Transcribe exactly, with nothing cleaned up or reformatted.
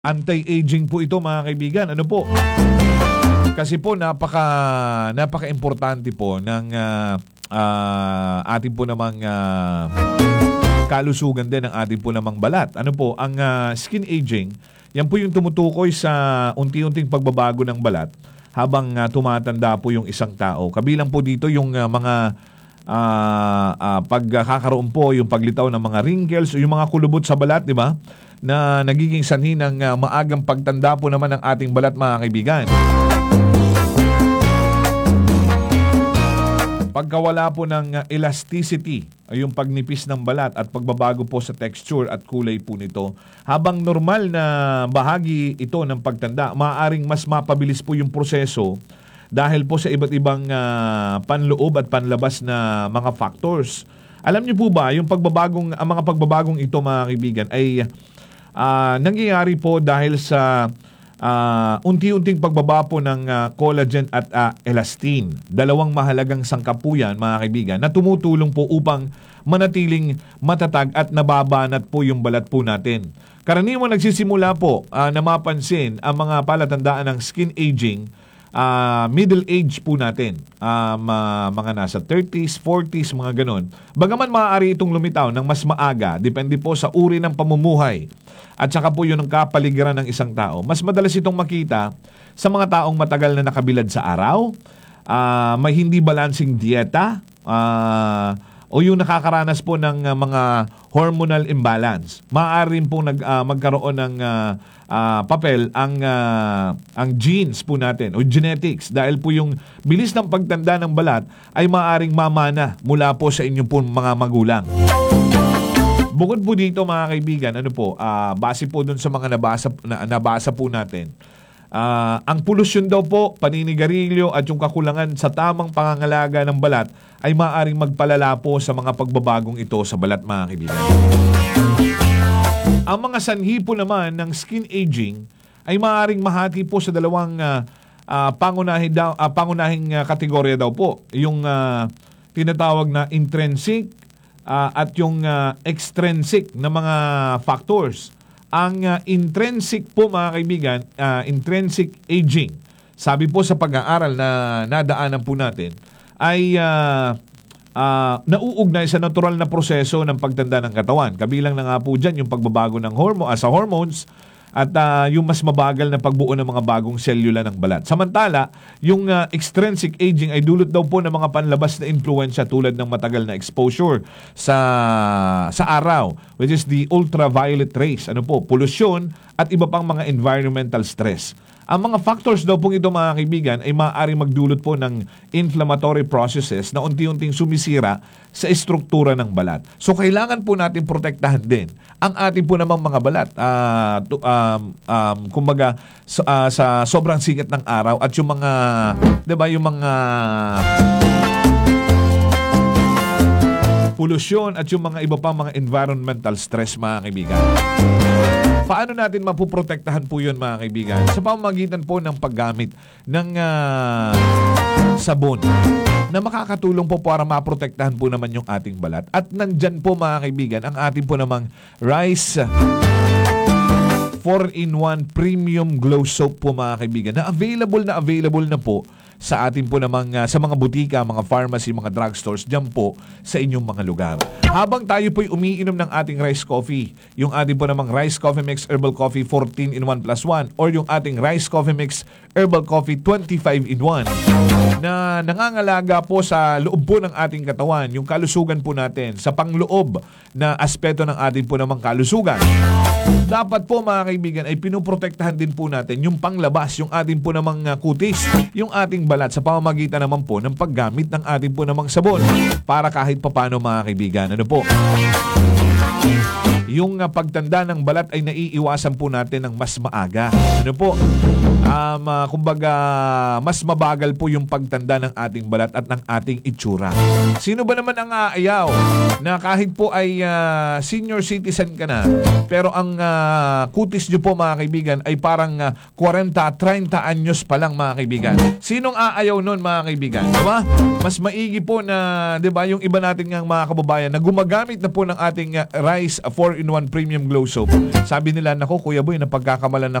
Anti-aging po ito, mga kaibigan. Ano po? Kasi po napaka napaka-importante po ng uh, uh, ating po namang uh, kalusugan din ng ating po namang balat. Ano po, ang uh, skin aging, yan po yung tumutukoy sa unti-unting pagbabago ng balat habang uh, tumatanda po yung isang tao. Kabilang po dito yung uh, mga uh, uh, pagkakaroon po, yung paglitaw ng mga wrinkles o yung mga kulubot sa balat, di ba? Na nagiging sanhi ng uh, maagang pagtanda po naman ng ating balat, mga kaibigan. Pagkawala po ng uh, elasticity, ay yung pagnipis ng balat at pagbabago po sa texture at kulay po nito. Habang normal na bahagi ito ng pagtanda, maaaring mas mapabilis po yung proseso dahil po sa iba't ibang uh, panloob at panlabas na mga factors. Alam niyo po ba, yung pagbabagong, ang mga pagbabagong ito, mga kaibigan, ay uh, nangyayari po dahil sa Uh, unti-unting pagbaba po ng uh, collagen at uh, elastin. Dalawang mahalagang sangkap po yan, mga kaibigan, na tumutulong po upang manatiling matatag at nababanat po yung balat po natin. Karaniwang nagsisimula po uh, na mapansin ang mga palatandaan ng skin aging, uh, middle age po natin. Um, uh, mga nasa thirties, forties, mga ganon. Bagaman maaari itong lumitaw ng mas maaga, depende po sa uri ng pamumuhay at saka po yun ang kapaligiran ng isang tao. Mas madalas itong makita sa mga taong matagal na nakabilad sa araw, uh, may hindi balancing dieta, uh, o yung nakakaranas po ng uh, mga hormonal imbalance. Maaari po nag, uh, magkaroon ng uh, uh, papel ang, uh, ang genes po natin o genetics, dahil po yung bilis ng pagtanda ng balat ay maaaring mamana mula po sa inyong po mga magulang. Bukod po dito, mga kaibigan, ano po, uh, base po dun sa mga nabasa, na, nabasa po natin, uh, ang polusyon daw po, paninigarilyo at yung kakulangan sa tamang pangangalaga ng balat ay maaaring magpalala po sa mga pagbabagong ito sa balat, mga kaibigan. Ang mga sanhi po naman ng skin aging ay maaaring mahati po sa dalawang uh, uh, pangunahin daw, uh, pangunahing uh, kategorya daw po. Yung uh, tinatawag na intrinsic Uh, at yung uh, extrinsic na mga factors. Ang uh, intrinsic po, mga kaibigan, uh, intrinsic aging, sabi po sa pag-aaral na nadaanan po natin, ay uh, uh, nauugnay sa natural na proseso ng pagtanda ng katawan. Kabilang na nga po dyan yung pagbabago ng hormo, uh, sa hormones at uh, yung mas mabagal na pagbuo ng mga bagong selula ng balat. Samantala, yung uh, extrinsic aging ay dulot daw po ng mga panlabas na influensya tulad ng matagal na exposure sa sa araw, which is the ultraviolet rays, ano po, polusyon at iba pang mga environmental stress. Ang mga factors daw pong ito, mga kaibigan, ay maaaring magdulot po ng inflammatory processes na unti-unting sumisira sa estruktura ng balat. So, kailangan po natin protektahan din ang ating po namang mga balat. Uh, to, um, um, kumbaga, so, uh, sa sobrang sikat ng araw at yung mga, di ba, yung mga polusyon at yung mga iba pang mga environmental stress, mga kaibigan. Paano natin mapuprotektahan po yun, mga kaibigan? Sa pamamagitan po ng paggamit ng uh, sabon na makakatulong po para maprotektahan po naman yung ating balat. At nandyan po, mga kaibigan, ang ating po namang Rice four in one Premium Glow Soap po, mga kaibigan, na available na available na po sa atin po namang uh, sa mga butika, mga pharmacy, mga drugstores, dyan po sa inyong mga lugar. Habang tayo po'y umiinom ng ating rice coffee, yung ating po namang Rice Coffee Mix Herbal Coffee fourteen in one plus one or yung ating Rice Coffee Mix Herbal Coffee twenty-five in one na nangangalaga po sa loob po ng ating katawan, yung kalusugan po natin, sa pangloob na aspeto ng ating po namang kalusugan. Dapat po, mga kaibigan, ay pinuprotektahan din po natin yung panglabas, yung ating po namang uh, kutis, yung ating balat sa pamamagitan naman po ng paggamit ng ating po namang sabon para kahit papano, mga kaibigan, ano po, yung uh, pagtanda ng balat ay naiiwasan po natin ng mas maaga. Ano po? Um, ah, kumbaga, mas mabagal po yung pagtanda ng ating balat at ng ating itsura. Sino ba naman ang aayaw na kahit po ay ah, senior citizen ka na, pero ang ah, kutis nyo po mga kaibigan ay parang ah, forty, thirty anyos pa lang mga kaibigan. Sinong aayaw nun mga kaibigan? Diba? Mas maigi po na, diba, yung iba natin ng mga kababayan na gumagamit na po ng ating ah, Rice four in one Premium Glow Soap. Sabi nila, nako Kuya Boy, napagkakamalan